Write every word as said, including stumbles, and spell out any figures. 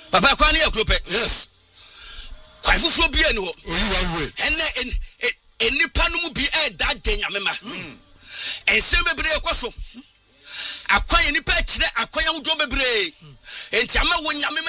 Papa kwa ne akrope. Yes. Kwa fufuo bi eni ho. Only one way. Ene enipa no mu bi e da denyamema. Ensem bebre ekoso. Akwan enipa kire akwan wudo bebre. Enti ama wo nyame